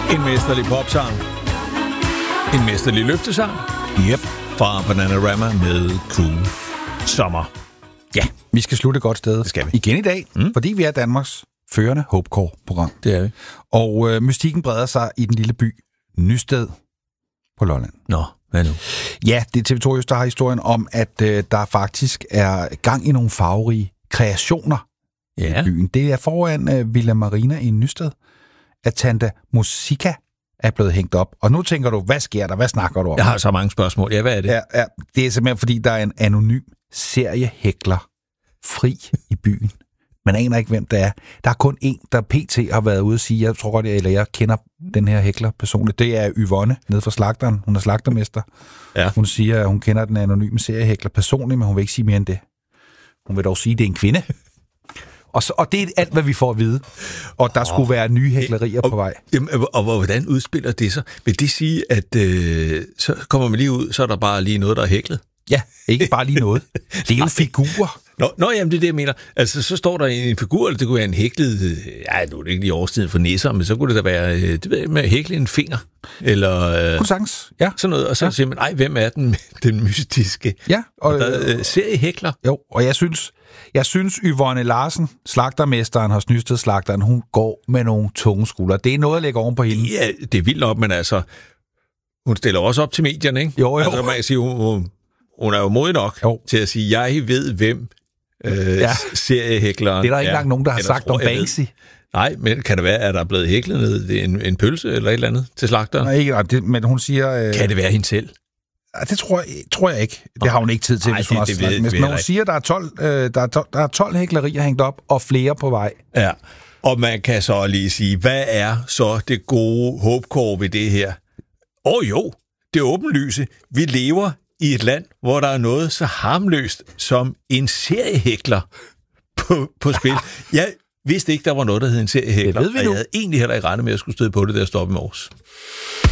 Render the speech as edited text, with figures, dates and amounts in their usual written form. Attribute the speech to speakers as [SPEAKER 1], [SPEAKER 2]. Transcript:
[SPEAKER 1] En mesterlig popsang. En mesterlig løftesang.
[SPEAKER 2] Yep.
[SPEAKER 1] Fra Bananarama med Cool Sommer.
[SPEAKER 2] Ja, vi skal slutte et godt sted.
[SPEAKER 1] Det skal vi.
[SPEAKER 2] Igen i dag, fordi vi er Danmarks førende Hopecore-program.
[SPEAKER 1] Det er vi.
[SPEAKER 2] Og mystikken breder sig i den lille by Nysted på Lolland.
[SPEAKER 1] Nå, hvad nu?
[SPEAKER 2] Ja, det er TV2 Øst, der har historien om, at der faktisk er gang i nogle farverige kreationer i byen. Det er foran Villa Marina i Nysted, at Tante Musica er blevet hængt op. Og nu tænker du, hvad sker der? Hvad snakker du om?
[SPEAKER 1] Jeg har så mange spørgsmål. Ja, hvad er det?
[SPEAKER 2] Ja, det er simpelthen, fordi der er en anonym seriehækler fri i byen. Man aner ikke, hvem det er. Der er kun en, der pt. Har været ude og sige, jeg tror godt, jeg kender den her hækler personligt. Det er Yvonne nede fra slagteren. Hun er slagtermester.
[SPEAKER 1] Ja.
[SPEAKER 2] Hun siger, at hun kender den anonyme seriehækler personligt, men hun vil ikke sige mere end det. Hun vil dog sige, at det er en kvinde. Og det er alt, hvad vi får at vide. Og der skulle være nye hæklerier på vej.
[SPEAKER 1] Jamen, og hvordan udspiller det sig? Vil det sige, at så kommer man lige ud, så er der bare lige noget, der er hæklet?
[SPEAKER 2] Ja, ikke bare lige noget. Det er jo figurer.
[SPEAKER 1] Nå, jamen det er det, jeg mener. Altså, så står der en figur, eller det kunne være en hæklet... Ja, nu er det ikke lige årstiden for nisser, men så kunne det da være, det ved jeg, med at hækle en finger. Eller...
[SPEAKER 2] Kunne sagtens, ja.
[SPEAKER 1] Sådan noget, og så siger man, hvem er den mystiske?
[SPEAKER 2] Ja.
[SPEAKER 1] Og der seriehækler.
[SPEAKER 2] Jo, og jeg synes Yvonne Larsen, slagtermesteren hos Nysted Slagteren, hun går med nogle tunge skuldre. Det er noget, at lægge oven på hende.
[SPEAKER 1] Ja, det er vildt nok, men altså... Hun stiller også op til medierne, ikke?
[SPEAKER 2] Jo.
[SPEAKER 1] Altså, man kan sige, hun er jo modig nok til at sige, jeg ved, hvem seriehækleren
[SPEAKER 2] det er der ikke engang nogen, der har sagt om Banksy.
[SPEAKER 1] Nej, men kan det være, at der er blevet hæklet ned en pølse eller et eller andet til slagteren?
[SPEAKER 2] Nej, ikke, men hun siger...
[SPEAKER 1] Kan det være hende selv?
[SPEAKER 2] Det tror jeg ikke. Det har hun ikke tid til, hvis hun har slagtet. Men hun siger, at der er 12 hæklerier hængt op, og flere på vej.
[SPEAKER 1] Ja, og man kan så lige sige, hvad er så det gode Hopecore ved det her? Jo, det er åbenlyse. Vi lever i et land, hvor der er noget så harmløst som en seriehækler på spil. Jeg vidste ikke, der var noget, der hed en seriehækler, og jeg havde egentlig heller ikke regnet med, at jeg skulle støde på det, der stod op i morges.